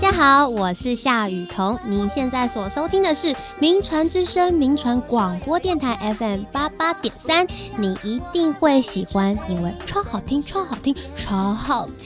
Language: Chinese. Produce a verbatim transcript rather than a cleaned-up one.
家好，我是夏雨桐，您现在所收听的是名传之声名传广播电台 F M 八八点三，你一定会喜欢，因为超好听，超好听，超好听。